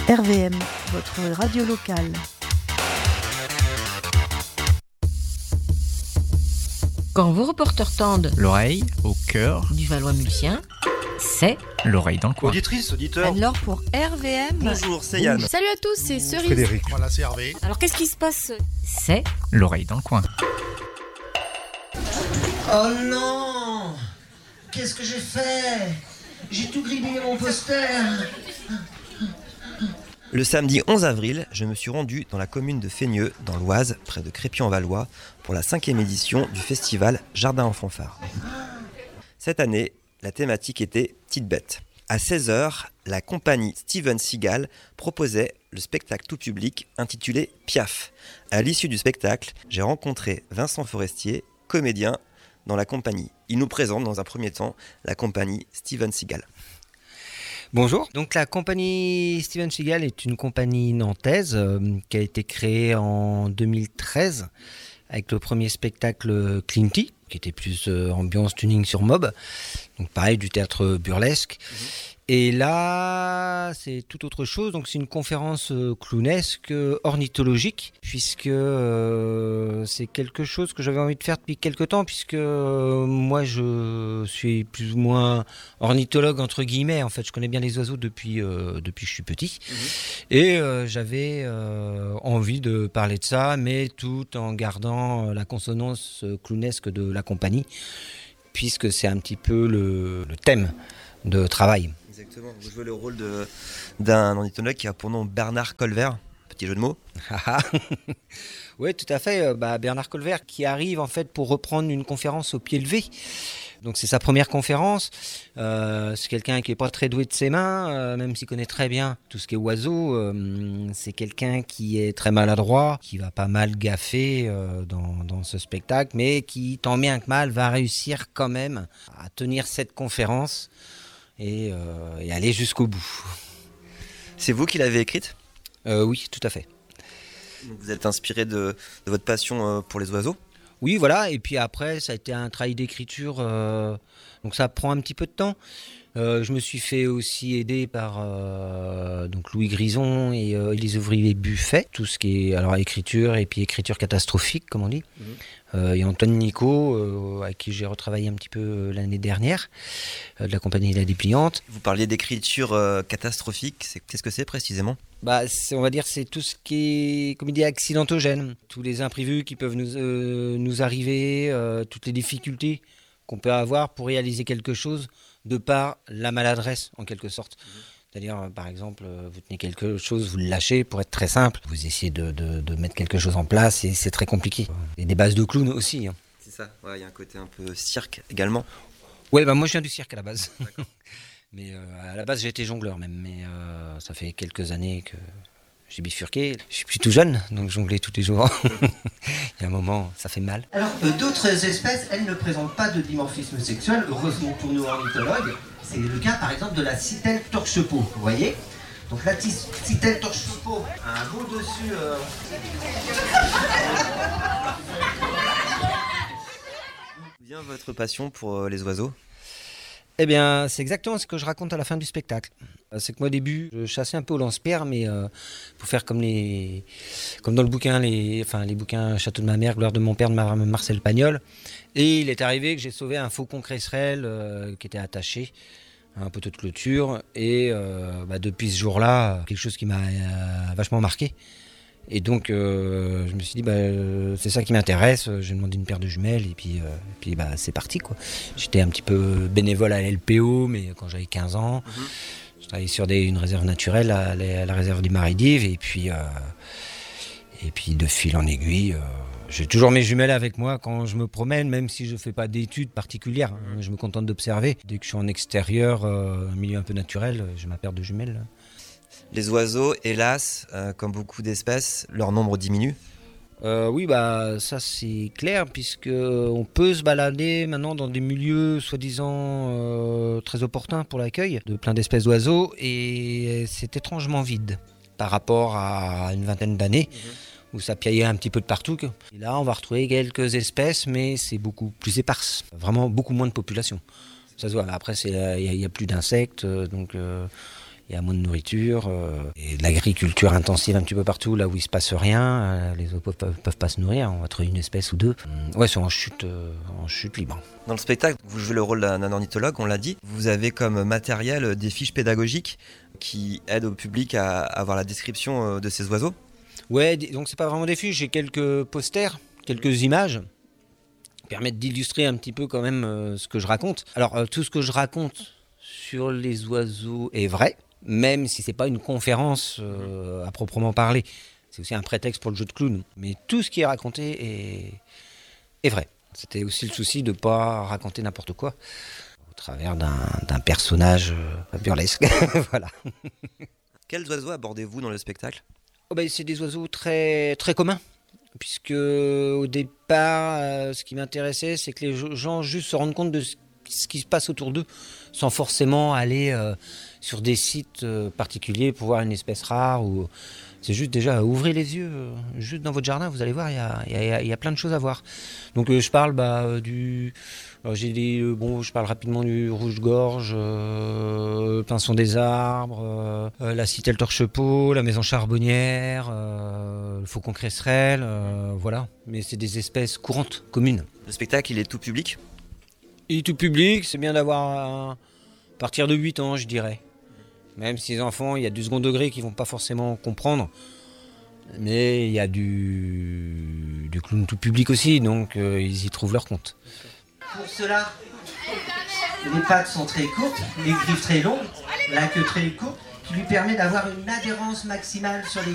RVM, votre radio locale. Quand vos reporters tendent l'oreille au cœur du Valois-Mulsien, c'est l'oreille dans le coin. Auditrice, auditeur. alors pour RVM. Bonjour, c'est Yann. Salut à tous, c'est Cerise. Frédéric. Voilà, c'est Hervé. Alors qu'est-ce qui se passe? C'est l'oreille dans le coin. Oh non! Qu'est-ce que j'ai fait? J'ai tout gribouillé mon poster. Le samedi 11 avril, je me suis rendu dans la commune de Feigneux, dans l'Oise, près de Crépy-en-Valois, pour la 5e édition du festival Jardin en fanfare. Cette année, la thématique était Petite Bête. À 16h, la compagnie Steven Seagal proposait le spectacle tout public intitulé Piaf. À l'issue du spectacle, j'ai rencontré Vincent Forestier, comédien dans la compagnie. Il nous présente dans un premier temps la compagnie Steven Seagal. Bonjour, donc la compagnie Steven Seagal est une compagnie nantaise qui a été créée en 2013 avec le premier spectacle Clinty, qui était plus ambiance tuning sur mob, donc pareil du théâtre burlesque. Et là, c'est tout autre chose. Donc, c'est une conférence clownesque, ornithologique, puisque c'est quelque chose que j'avais envie de faire depuis quelque temps, puisque moi, je suis plus ou moins ornithologue, entre guillemets. En fait, je connais bien les oiseaux depuis que je suis petit. Et j'avais envie de parler de ça, mais tout en gardant la consonance clownesque de la compagnie, puisque c'est un petit peu le thème de travail. Exactement, vous jouez le rôle d'un ornithologue qui a pour nom Bernard Colvert, petit jeu de mots. Oui, tout à fait. Bernard Colvert qui arrive en fait pour reprendre une conférence au pied levé. Donc c'est sa première conférence. C'est quelqu'un qui n'est pas très doué de ses mains, même s'il connaît très bien tout ce qui est oiseaux. C'est quelqu'un qui est très maladroit, qui va pas mal gaffer dans ce spectacle, mais qui, tant bien que mal, va réussir quand même à tenir cette conférence et aller jusqu'au bout. C'est vous qui l'avez écrite ? Oui, tout à fait. Donc vous êtes inspiré de votre passion pour les oiseaux ? Oui, voilà. Et puis après, ça a été un travail d'écriture. Donc ça prend un petit peu de temps. Je me suis fait aussi aider par donc Louis Grison et les ouvriers Buffet. Tout ce qui est alors écriture et puis écriture catastrophique, comme on dit. Et Antoine Nico, avec qui j'ai retravaillé un petit peu l'année dernière, de la compagnie La Dépliante. Vous parliez d'écriture catastrophique. Qu'est-ce que c'est précisément ? On va dire c'est tout ce qui est comédie accidentogène, tous les imprévus qui peuvent nous arriver, toutes les difficultés qu'on peut avoir pour réaliser quelque chose de par la maladresse en quelque sorte. C'est-à-dire par exemple vous tenez quelque chose, vous le lâchez pour être très simple, vous essayez de mettre quelque chose en place et c'est très compliqué. Il y a des bases de clown aussi. Hein. C'est ça, il y a un côté un peu cirque également. Ouais, moi je viens du cirque à la base. Mais à la base, j'ai été jongleur même, mais ça fait quelques années que j'ai bifurqué. Je suis plus tout jeune, donc jongler tous les jours. Il y a un moment, ça fait mal. Alors, d'autres espèces, elles ne présentent pas de dimorphisme sexuel, heureusement pour nous ornithologues. C'est le cas, par exemple, de la citelle torche-peau, vous voyez ? Donc la citelle torche-peau a un beau dessus... D'où vient votre passion pour les oiseaux ? Eh bien, c'est exactement ce que je raconte à la fin du spectacle. C'est que moi, au début, je chassais un peu au lance-pierre, mais pour faire comme dans le bouquin, les bouquins Château de ma mère, Gloire de mon père de Marcel Pagnol. Et il est arrivé que j'ai sauvé un faucon cresserelle qui était attaché à un poteau de clôture. Et depuis ce jour-là, quelque chose qui m'a vachement marqué. Et donc, je me suis dit, c'est ça qui m'intéresse. J'ai demandé une paire de jumelles et puis c'est parti, quoi. J'étais un petit peu bénévole à l'LPO, mais quand j'avais 15 ans, je travaillais sur une réserve naturelle, à la réserve des Marais d'Yves. Et puis de fil en aiguille, j'ai toujours mes jumelles avec moi quand je me promène, même si je ne fais pas d'études particulières. Hein, je me contente d'observer. Dès que je suis en extérieur, un milieu un peu naturel, j'ai ma paire de jumelles. Les oiseaux, hélas, comme beaucoup d'espèces, leur nombre diminue. Oui, ça c'est clair, puisqu'on peut se balader maintenant dans des milieux soi-disant très opportuns pour l'accueil de plein d'espèces d'oiseaux, et c'est étrangement vide par rapport à une vingtaine d'années où ça piaillait un petit peu de partout. Et là, on va retrouver quelques espèces, mais c'est beaucoup plus éparse, vraiment beaucoup moins de population. Ça se voit. Après, il y a plus d'insectes, donc Il y a moins de nourriture et de l'agriculture intensive un petit peu partout, là où il se passe rien. Les oiseaux peuvent pas se nourrir, on va trouver une espèce ou deux. Ouais, ils sont en chute libre. Dans le spectacle, vous jouez le rôle d'un ornithologue, on l'a dit. Vous avez comme matériel des fiches pédagogiques qui aident au public à avoir la description de ces oiseaux. Ouais, donc c'est pas vraiment des fiches, j'ai quelques posters, quelques images qui permettent d'illustrer un petit peu quand même ce que je raconte. Alors tout ce que je raconte sur les oiseaux est vrai, même si c'est pas une conférence à proprement parler. C'est aussi un prétexte pour le jeu de clown. Mais tout ce qui est raconté est vrai. C'était aussi le souci de ne pas raconter n'importe quoi au travers d'un personnage burlesque. Voilà. Quels oiseaux abordez-vous dans le spectacle ? C'est des oiseaux très, très communs. Puisque au départ, ce qui m'intéressait, c'est que les gens juste se rendent compte de ce qui se passe autour d'eux, sans forcément aller sur des sites particuliers pour voir une espèce rare. C'est juste déjà, ouvrez les yeux, juste dans votre jardin, vous allez voir, il y a plein de choses à voir. Donc je parle je parle rapidement du rouge-gorge, le pinson des arbres, la citelle torche-peau, la maison charbonnière, le faucon cresserelle, voilà. Mais c'est des espèces courantes, communes. Le spectacle, il est tout public ? Il est tout public, c'est bien d'avoir à partir de 8 ans, je dirais. Même si les enfants, il y a du second degré qui ne vont pas forcément comprendre. Mais il y a du clown tout public aussi, donc ils y trouvent leur compte. Pour cela, les pattes sont très courtes, les griffes très longues, la queue très courte, qui lui permet d'avoir une adhérence maximale sur les